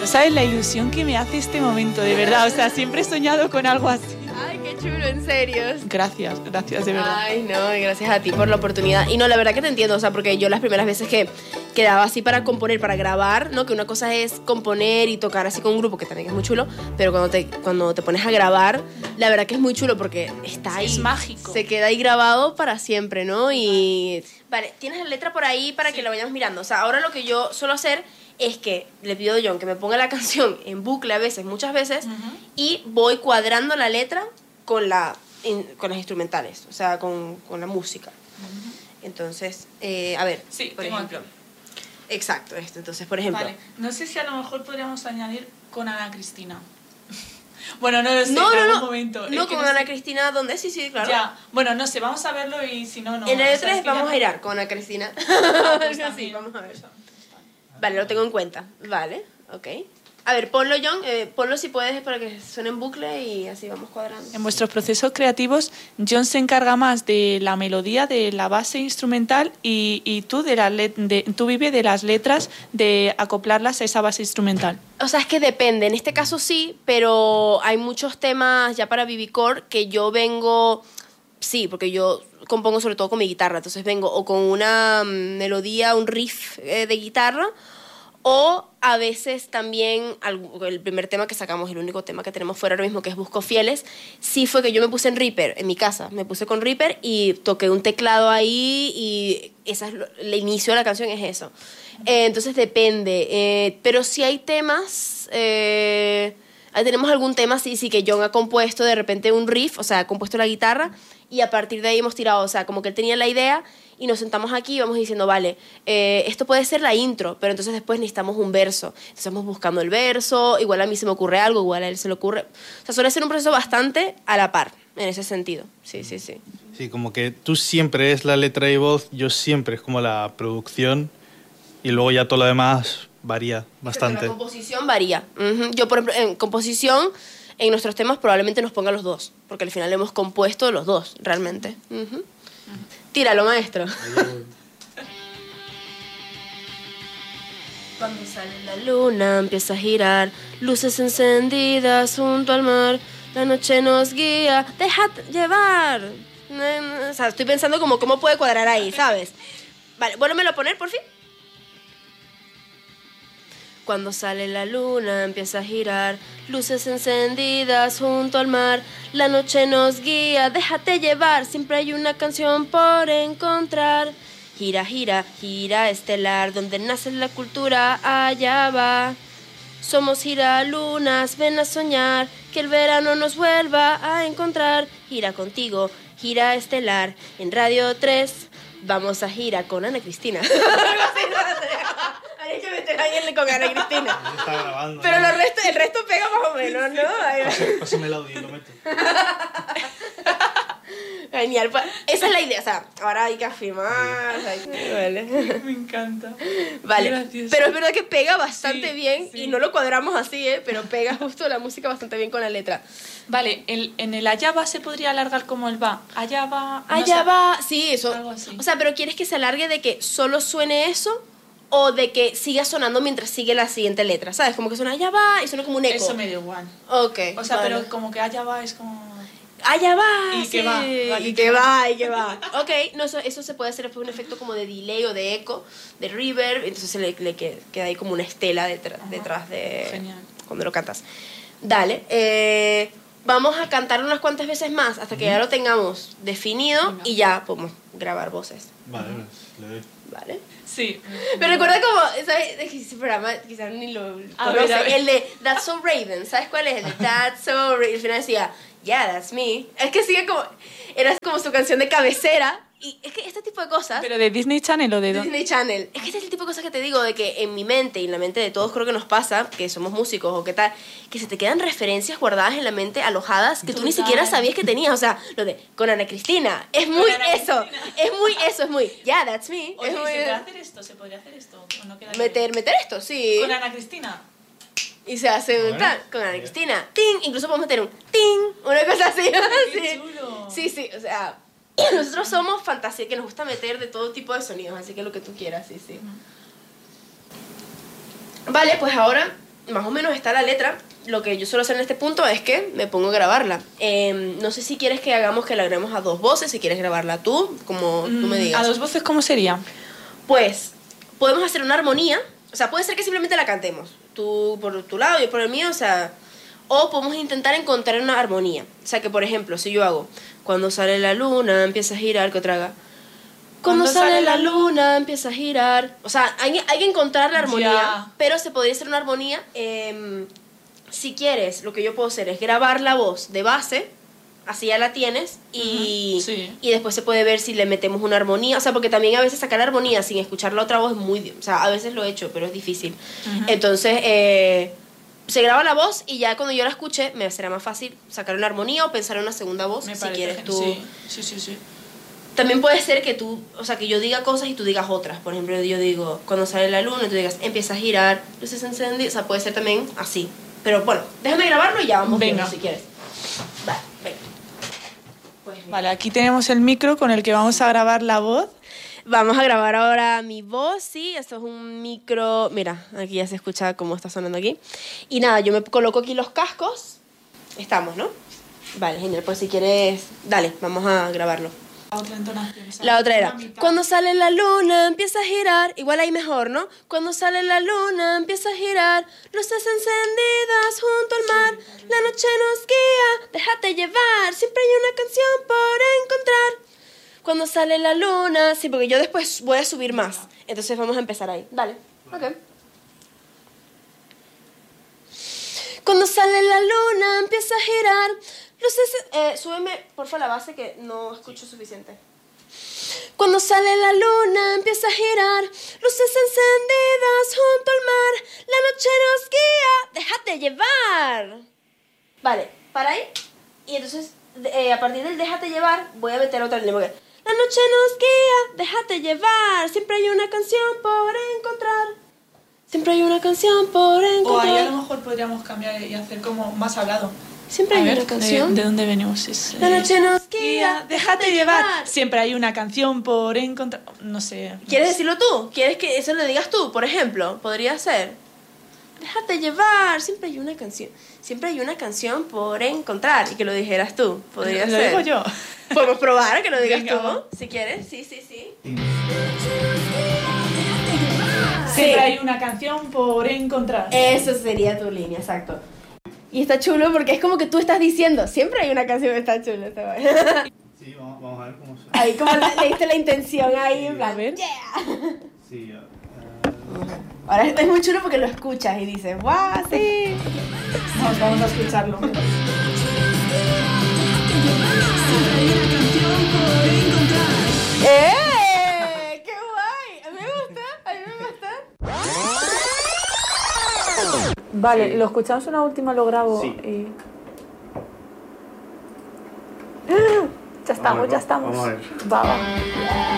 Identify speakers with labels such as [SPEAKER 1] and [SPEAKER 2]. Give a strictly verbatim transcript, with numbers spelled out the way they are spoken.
[SPEAKER 1] sabes la ilusión que me hace este momento, de verdad. O sea, siempre he soñado con algo así.
[SPEAKER 2] Ay, qué chulo, en serio.
[SPEAKER 1] Gracias, gracias, de verdad.
[SPEAKER 2] Ay, no, gracias a ti por la oportunidad. Y no, la verdad que te entiendo, o sea, porque yo las primeras veces que quedaba así para componer, para grabar, ¿no? Que una cosa es componer y tocar así con un grupo, que también es muy chulo, pero cuando te, cuando te pones a grabar, la verdad que es muy chulo porque está ahí.
[SPEAKER 1] Es mágico.
[SPEAKER 2] Se queda ahí grabado para siempre, ¿no? Y... Vale, tienes la letra por ahí para sí. que la vayamos mirando. O sea, ahora lo que yo suelo hacer es que le pido a John que me ponga la canción en bucle a veces, muchas veces, uh-huh. y voy cuadrando la letra con, la, in, con las instrumentales, o sea, con, con la música. Uh-huh. Entonces, eh, a ver,
[SPEAKER 1] sí,
[SPEAKER 2] por ejemplo. Exacto, esto. Entonces, por ejemplo.
[SPEAKER 1] Vale, no sé si a lo mejor podríamos añadir con Ana Cristina. Bueno, no lo sé,
[SPEAKER 2] no,
[SPEAKER 1] en
[SPEAKER 2] no,
[SPEAKER 1] algún
[SPEAKER 2] no.
[SPEAKER 1] momento.
[SPEAKER 2] No,
[SPEAKER 1] es
[SPEAKER 2] con
[SPEAKER 1] no
[SPEAKER 2] Ana
[SPEAKER 1] sé.
[SPEAKER 2] Cristina, ¿dónde? Sí, sí, claro.
[SPEAKER 1] Ya, bueno, no sé, vamos a verlo y si no, no.
[SPEAKER 2] En el
[SPEAKER 1] o sea,
[SPEAKER 2] E tres
[SPEAKER 1] es que
[SPEAKER 2] vamos
[SPEAKER 1] no...
[SPEAKER 2] a ir con Ana Cristina.
[SPEAKER 1] Ah, pues
[SPEAKER 2] sí, vamos a ver. Vale, lo tengo en cuenta. Vale, ok. A ver, ponlo, John, eh, ponlo si puedes para que suene en bucle y así vamos cuadrando.
[SPEAKER 1] En vuestros procesos creativos, John se encarga más de la melodía, de la base instrumental y, y tú, de la let- de, tú vives de las letras, de acoplarlas a esa base instrumental.
[SPEAKER 2] O sea, es que depende. En este caso sí, pero hay muchos temas ya para Vivicore que yo vengo... Sí, porque yo compongo sobre todo con mi guitarra. Entonces vengo o con una melodía, un riff eh, de guitarra, o a veces también el primer tema que sacamos, el único tema que tenemos fuera ahora mismo, que es Busco Fieles, sí fue que yo me puse en Reaper, en mi casa. Me puse con Reaper y toqué un teclado ahí y esa es lo, el inicio de la canción es eso. Eh, entonces depende. Eh, pero si hay temas... Eh, ahí tenemos algún tema, sí, sí, que John ha compuesto de repente un riff, o sea, ha compuesto la guitarra y a partir de ahí hemos tirado, o sea, como que él tenía la idea y nos sentamos aquí y vamos diciendo, vale, eh, esto puede ser la intro, pero entonces después necesitamos un verso. Entonces vamos buscando el verso, igual a mí se me ocurre algo, igual a él se le ocurre. O sea, suele ser un proceso bastante a la par, en ese sentido. Sí, sí, sí.
[SPEAKER 3] Sí, como que tú siempre es la letra y voz, yo siempre es como la producción y luego ya todo lo demás varía bastante.
[SPEAKER 2] La composición varía. Uh-huh. Yo, por ejemplo, en composición, en nuestros temas probablemente nos ponga los dos, porque al final hemos compuesto los dos, realmente. Uh-huh. Uh-huh. Tíralo, maestro. Cuando sale la luna empieza a girar, luces encendidas junto al mar, la noche nos guía, déjate llevar. O sea, estoy pensando como cómo puede cuadrar ahí, ¿sabes? Vale, vuélvemelo a poner, por fin. Cuando sale la luna empieza a girar, luces encendidas junto al mar, la noche nos guía, déjate llevar, siempre hay una canción por encontrar. Gira, gira, gira estelar, donde nace la cultura, allá va. Somos giralunas, ven a soñar, que el verano nos vuelva a encontrar. Gira contigo, gira estelar, en Radio tres, vamos a gira con Ana Cristina. Hay que meter ahí el con Ana Cristina.
[SPEAKER 3] Está grabando.
[SPEAKER 2] Pero lo resto, el resto pega más o menos, ¿no?
[SPEAKER 3] Pásame el audio y lo meto.
[SPEAKER 2] Genial. Esa es la idea. O sea, ahora hay que afirmar. Hay que... Vale.
[SPEAKER 1] Me encanta.
[SPEAKER 2] Vale.
[SPEAKER 1] Gracias.
[SPEAKER 2] Pero es verdad que pega bastante
[SPEAKER 1] sí,
[SPEAKER 2] bien.
[SPEAKER 1] Sí.
[SPEAKER 2] Y no lo cuadramos así, ¿eh? Pero pega justo la música bastante bien con la letra.
[SPEAKER 1] Vale, el, en el allá va se podría alargar como el va. Allá va... No
[SPEAKER 2] Allá
[SPEAKER 1] sé,
[SPEAKER 2] va. Sí, eso.
[SPEAKER 1] algo así.
[SPEAKER 2] O sea, pero ¿quieres que se alargue de que solo suene eso? O de que siga sonando mientras sigue la siguiente letra, ¿sabes? Como que suena allá va y suena como un eco.
[SPEAKER 1] Eso me da igual.
[SPEAKER 2] Ok.
[SPEAKER 1] O sea,
[SPEAKER 2] vale.
[SPEAKER 1] pero como que allá va es como...
[SPEAKER 2] Allá va,
[SPEAKER 1] Y
[SPEAKER 2] sí.
[SPEAKER 1] que va, va,
[SPEAKER 2] y,
[SPEAKER 1] y
[SPEAKER 2] que
[SPEAKER 1] que
[SPEAKER 2] va, y que va. Ok, no, eso, eso se puede hacer después un efecto como de delay o de eco, de reverb, entonces le, le queda ahí como una estela detrás, detrás de...
[SPEAKER 1] Genial.
[SPEAKER 2] Cuando lo cantas. Dale, eh, vamos a cantar unas cuantas veces más hasta que ya lo tengamos definido. Venga. Y ya podemos grabar voces.
[SPEAKER 3] Vale, le doy.
[SPEAKER 2] Vale.
[SPEAKER 1] Sí.
[SPEAKER 2] Me recuerda como, ¿sabes? Ese programa quizás ni lo
[SPEAKER 1] A
[SPEAKER 2] conoce.
[SPEAKER 1] ver, a ver.
[SPEAKER 2] El de That's So Raven, ¿sabes cuál es? El de That's So Raven. Al final decía, yeah, that's me. Es que sigue como, era como su canción de cabecera. Y es que este tipo de cosas...
[SPEAKER 1] ¿Pero de Disney Channel o de dónde?
[SPEAKER 2] Disney Channel. Es que este es el tipo de cosas que te digo, de que en mi mente y en la mente de todos creo que nos pasa, que somos músicos o qué tal, que se te quedan referencias guardadas en la mente, alojadas, que Total. Tú ni siquiera sabías que tenías. O sea, lo de con Ana Cristina. Es muy
[SPEAKER 1] Ana
[SPEAKER 2] eso.
[SPEAKER 1] Cristina.
[SPEAKER 2] Es muy eso, es muy, yeah, that's me.
[SPEAKER 1] Oye,
[SPEAKER 2] es muy,
[SPEAKER 1] ¿se puede hacer esto? ¿Se podría hacer esto? ¿O no queda
[SPEAKER 2] meter,
[SPEAKER 1] bien?
[SPEAKER 2] meter esto, sí.
[SPEAKER 1] ¿Con Ana Cristina?
[SPEAKER 2] Y se hace un
[SPEAKER 3] Bueno,
[SPEAKER 2] tal, con Ana Cristina. ¡Ting! Incluso podemos meter un ting, una cosa así.
[SPEAKER 1] ¡Qué
[SPEAKER 2] sí.
[SPEAKER 1] chulo!
[SPEAKER 2] Sí, sí, o sea... Nosotros somos fantasía, que nos gusta meter de todo tipo de sonidos, así que lo que tú quieras, sí, sí. Vale, pues ahora más o menos está la letra, lo que yo suelo hacer en este punto es que me pongo a grabarla. Eh, no sé si quieres que hagamos que la grabemos a dos voces, si quieres grabarla tú, como tú me digas.
[SPEAKER 1] ¿A dos voces cómo sería?
[SPEAKER 2] Pues podemos hacer una armonía, o sea, puede ser que simplemente la cantemos, tú por tu lado, yo por el mío, o sea, o podemos intentar encontrar una armonía. O sea, que por ejemplo, si yo hago, cuando sale la luna, empieza a girar, que otra haga. Cuando, Cuando sale, sale la luna, empieza a girar. O sea, hay, hay que encontrar la armonía, ya. Pero se podría hacer una armonía. Eh, si quieres, lo que yo puedo hacer es grabar la voz de base, así ya la tienes, y, uh-huh, sí. y después se puede ver si le metemos una armonía. O sea, porque también a veces sacar la armonía sin escuchar la otra voz es muy... O sea, a veces lo he hecho, pero es difícil. Uh-huh. Entonces, eh, se graba la voz y ya cuando yo la escuche me será más fácil sacar una armonía o pensar en una segunda voz, me si quieres tú.
[SPEAKER 1] Sí, sí, sí, sí.
[SPEAKER 2] También puede ser que tú, o sea, que yo diga cosas y tú digas otras. Por ejemplo, yo digo, cuando sale la luna, tú digas, empieza a girar, luces encendidas. O sea, puede ser también así. Pero bueno, déjame grabarlo y ya vamos
[SPEAKER 1] venga.
[SPEAKER 2] Viendo, si quieres. Vale, venga.
[SPEAKER 1] Pues vale, aquí tenemos el micro con el que vamos a grabar la voz.
[SPEAKER 2] Vamos a grabar ahora mi voz, sí. Esto es un micro... Mira, aquí ya se escucha cómo está sonando aquí. Y nada, yo me coloco aquí los cascos. Estamos, ¿no? Vale, genial. Pues si quieres... Dale, vamos a grabarlo.
[SPEAKER 1] La otra entonación. ¿Sabes?
[SPEAKER 2] La otra era, cuando sale la luna empieza a girar, igual ahí mejor, ¿no? Cuando sale la luna empieza a girar, luces encendidas junto al mar, la noche nos guía, déjate llevar, siempre hay una canción por encontrar. Cuando sale la luna, sí, porque yo después voy a subir más, entonces vamos a empezar ahí, dale, ok. Cuando sale la luna empieza a girar, luces, eh, súbeme, porfa, la base que no escucho suficiente. Cuando sale la luna empieza a girar, luces encendidas junto al mar, la noche nos guía, déjate llevar. Vale, para ahí. Y entonces, eh, a partir del déjate llevar, voy a meter otra línea. Porque la noche nos guía, déjate llevar, siempre hay una canción por encontrar. Siempre hay una canción por encontrar.
[SPEAKER 1] O ahí a lo mejor podríamos cambiar y hacer como más hablado.
[SPEAKER 2] Siempre
[SPEAKER 1] a
[SPEAKER 2] hay
[SPEAKER 1] ver,
[SPEAKER 2] una canción.
[SPEAKER 1] ¿De, de dónde venimos? Es,
[SPEAKER 2] la
[SPEAKER 1] eh,
[SPEAKER 2] noche nos guía,
[SPEAKER 1] déjate llevar. llevar. Siempre hay una canción por encontrar. No sé. No
[SPEAKER 2] ¿Quieres
[SPEAKER 1] sé.
[SPEAKER 2] decirlo tú? ¿Quieres que eso lo digas tú, por ejemplo? Podría ser. Déjate llevar. Siempre hay una canción. Siempre hay una canción por encontrar. Y que lo dijeras tú. Podría
[SPEAKER 1] lo,
[SPEAKER 2] ser.
[SPEAKER 1] Lo digo yo.
[SPEAKER 2] Podemos probar que lo digas
[SPEAKER 1] Venga,
[SPEAKER 2] tú,
[SPEAKER 1] va.
[SPEAKER 2] Si quieres. Sí, sí, sí.
[SPEAKER 1] Siempre sí. hay una canción por encontrar.
[SPEAKER 2] Eso sería tu línea, exacto. Y está chulo porque es como que tú estás diciendo, siempre hay una canción que está chula. Está
[SPEAKER 3] sí, vamos, vamos a ver cómo suena.
[SPEAKER 2] Ahí como le diste la intención ahí, en plan,
[SPEAKER 1] a ver.
[SPEAKER 2] Yeah.
[SPEAKER 3] Sí, uh,
[SPEAKER 2] ahora es muy chulo porque lo escuchas y dices, ¡guau, sí!
[SPEAKER 1] Vamos, vamos a escucharlo.
[SPEAKER 2] ¡Eh! ¡Qué guay! A mí me gusta, a mí me gusta.
[SPEAKER 1] Vale, sí. Lo escuchamos una última, lo grabo.
[SPEAKER 3] Sí.
[SPEAKER 1] Y... Ya estamos,
[SPEAKER 3] ver,
[SPEAKER 1] ya estamos.
[SPEAKER 3] Vamos a ver.
[SPEAKER 1] Va, va.